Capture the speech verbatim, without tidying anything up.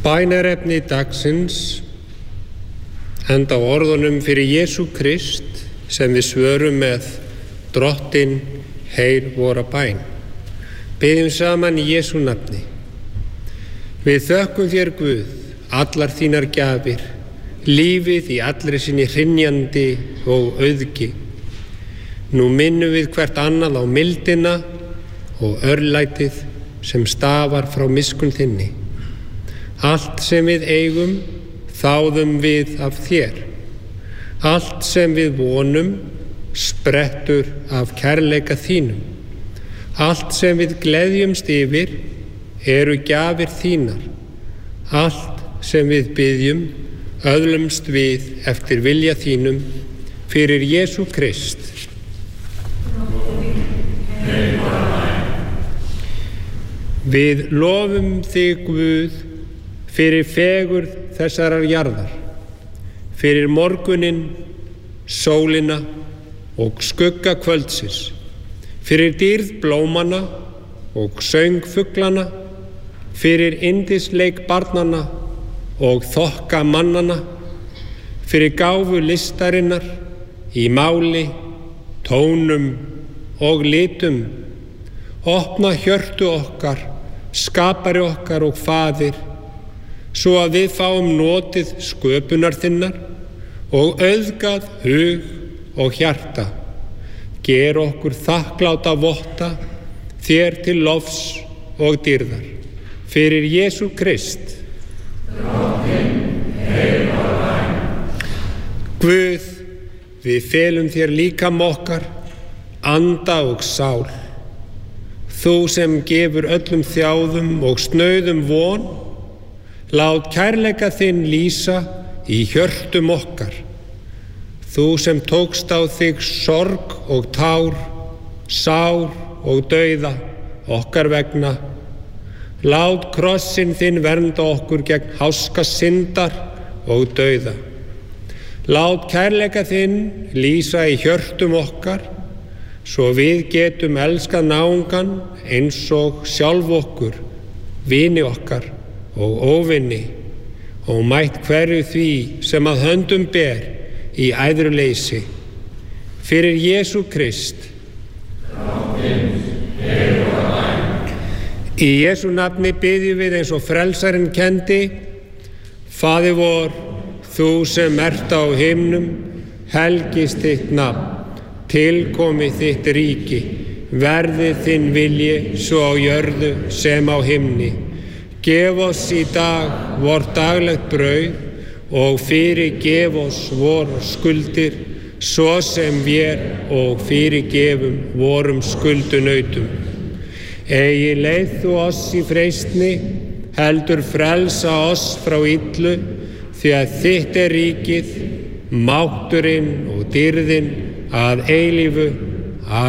Bænarefni dagsins enda á orðunum fyrir Jesú Krist sem við svörum með Drottinn, heyr vora bæn. Biðjum saman í Jesú nafni. Við þökkum þér Guð, allar þínar gjafir, lífið í allri sinni hrynjandi og auðgi. Nú minnum við hvert annað á mildina og örlætið sem stafar frá miskunn þinni. Allt sem við eigum, þáðum við af þér. Allt sem við vonum, sprettur af kærleika þínum. Allt sem við gleðjumst yfir, eru gjafir þínar. Allt sem við biðjum, öðlumst við eftir vilja þínum, fyrir Jesú Krist. Við lofum þig, Guð, fyrir fegurð þessarar jarðar, fyrir morguninn, sólina og skugga kvöldsins, fyrir dýrð blómanna og söng fuglana, fyrir yndisleik barnanna og þokka mannanna, fyrir gáfu listarinnar í máli, tónum og litum. Opna hjörtu okkar, skapari okkar og faðir, svo að við fáum notið sköpunar þinnar og auðgað hug og hjarta. Ger okkur þakkláta votta, þér til lofs og dýrðar. Fyrir Jesú Krist. Guð, við felum þér líkam okkar, anda og sál. Þú sem gefur öllum þjáðum og snauðum von, lát kærleika þinn lýsa í hjörtum okkar. Þú sem tókst á þig sorg og tár, sár og dauða okkar vegna. Lát krossinn þinn vernda okkur gegn háska syndar og dauða. Lát kærleika þinn lýsa í hjörtum okkar, svo við getum elskað náungan eins og sjálf okkur, vini okkar og óvinni, og mætt hverju því sem að höndum ber í æðruleysi. Fyrir Jesú Krist. Í Jesú nafni biðjum við eins og frelsarinn kendi: Faðir vor, þú sem ert á himnum, helgist þitt nafn, tilkomi þitt ríki, verði þinn vilji svo á jörðu sem á himni. Gef oss í dag vort daglegt brauð og fyrirgef oss vorar skuldir, svo sem vér og fyrirgefum vorum skuldunautum. Eigi leið þú oss í freistni, heldur frelsa oss frá illu, því að þitt er ríkið, mátturinn og dýrðin að eilífu.